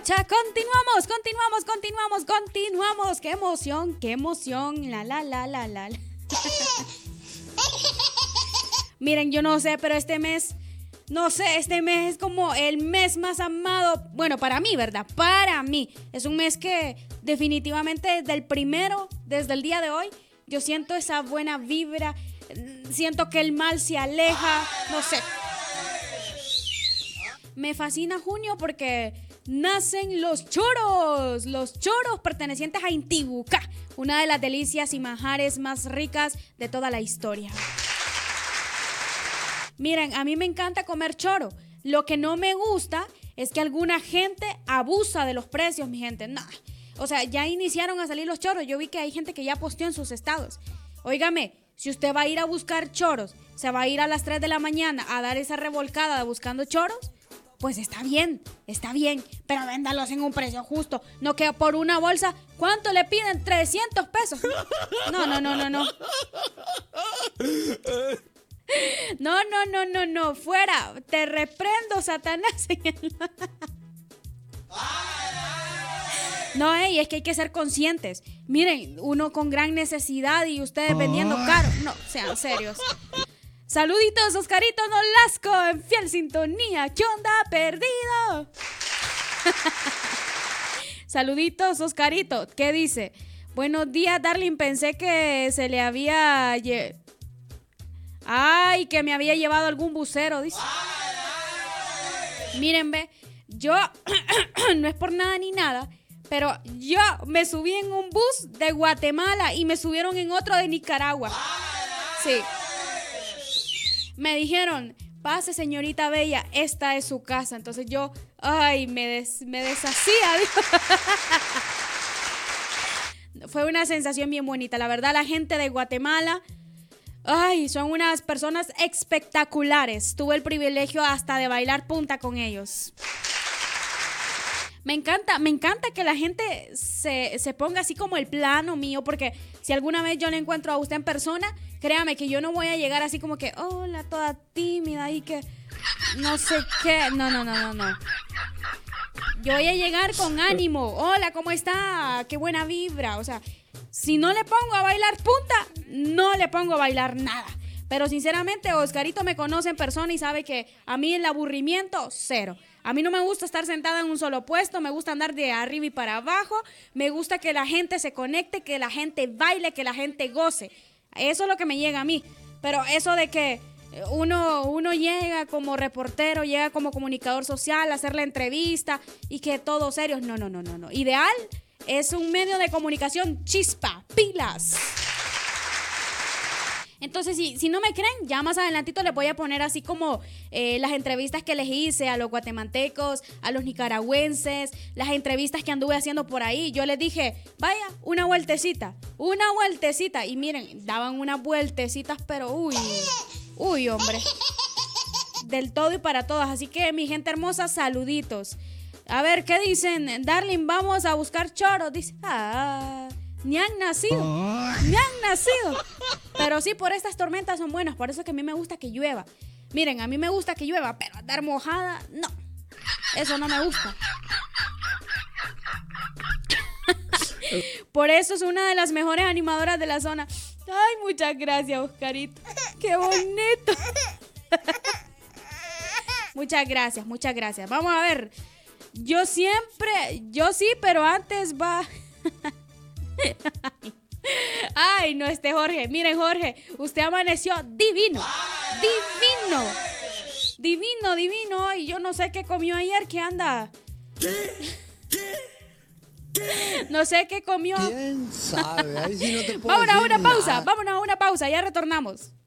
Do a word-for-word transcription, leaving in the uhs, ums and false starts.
Rocha. Continuamos, continuamos, continuamos, continuamos. Qué emoción, qué emoción. La, la, la, la, la. Miren, yo no sé, pero este mes, no sé, este mes es como el mes más amado. Bueno, para mí, ¿verdad? Para mí. Es un mes que definitivamente desde el primero, desde el día de hoy, yo siento esa buena vibra. Siento que el mal se aleja. No sé. Me fascina junio porque nacen los choros. Los choros pertenecientes a Intibucá, una de las delicias y manjares más ricas de toda la historia. Miren, a mí me encanta comer choro. Lo que no me gusta es que alguna gente abusa de los precios, mi gente. Nah. O sea, ya iniciaron a salir los choros. Yo vi que hay gente que ya posteó en sus estados. Óigame, si usted va a ir a buscar choros, se va a ir a las tres de la mañana a dar esa revolcada buscando choros, pues está bien, está bien, pero véndalos en un precio justo. No que por una bolsa, ¿cuánto le piden? trescientos pesos. No, no, no, no, no. No, no, no, no, no, fuera. Te reprendo, Satanás. No, ey, es que hay que ser conscientes. Miren, uno con gran necesidad y ustedes vendiendo caro. No, sean serios. Saluditos, Oscarito Nolasco, en fiel sintonía. ¿Qué onda, perdido? Saluditos, Oscarito. ¿Qué dice? Buenos días, Darling. Pensé que se le había... Lle- Ay, que me había llevado algún bucero, dice. Miren, ve, yo... no es por nada ni nada, pero yo me subí en un bus de Guatemala y me subieron en otro de Nicaragua. Sí. Me dijeron, pase, señorita bella, esta es su casa. Entonces yo, ay, me, des, me deshacía. Fue una sensación bien bonita. La verdad, la gente de Guatemala, ay, son unas personas espectaculares. Tuve el privilegio hasta de bailar punta con ellos. Me encanta, me encanta que la gente se, se ponga así como el plano mío, porque si alguna vez yo le encuentro a usted en persona, créame que yo no voy a llegar así como que, hola, toda tímida y que no sé qué. No, no, no, no, no. Yo voy a llegar con ánimo. Hola, ¿cómo está? Qué buena vibra. O sea, si no le pongo a bailar punta, no le pongo a bailar nada. Pero sinceramente, Oscarito me conoce en persona y sabe que a mí el aburrimiento, cero. A mí no me gusta estar sentada en un solo puesto, me gusta andar de arriba y para abajo, me gusta que la gente se conecte, que la gente baile, que la gente goce. Eso es lo que me llega a mí. Pero eso de que uno, uno llega como reportero, llega como comunicador social a hacer la entrevista y que todo serio, no, no, no, no, no. Ideal es un medio de comunicación chispa, pilas. Entonces, si, si no me creen, ya más adelantito les voy a poner así como eh, las entrevistas que les hice a los guatemaltecos, a los nicaragüenses, las entrevistas que anduve haciendo por ahí. Yo les dije, vaya, una vueltecita, una vueltecita. Y miren, daban unas vueltecitas, pero uy, uy, hombre. Del todo y para todas. Así que, mi gente hermosa, saluditos. A ver, ¿qué dicen? Darling, vamos a buscar choros. Dice, ah... Ni han nacido, ni han nacido. Pero sí, por estas tormentas son buenas. Por eso es que a mí me gusta que llueva. Miren, a mí me gusta que llueva, pero andar mojada, no. Eso no me gusta. Por eso es una de las mejores animadoras de la zona. Ay, muchas gracias, Oscarito. Qué bonito. Muchas gracias, muchas gracias. Vamos a ver. Yo siempre, yo sí, pero antes va... Ay, no, este Jorge. Miren, Jorge, usted amaneció divino. Divino. Divino, divino. Y yo no sé qué comió ayer, que anda. No sé qué comió. ¿Quién sabe? Ahí sí no te puedo Vámonos a decir una pausa. nada. Vámonos a una pausa. Ya retornamos.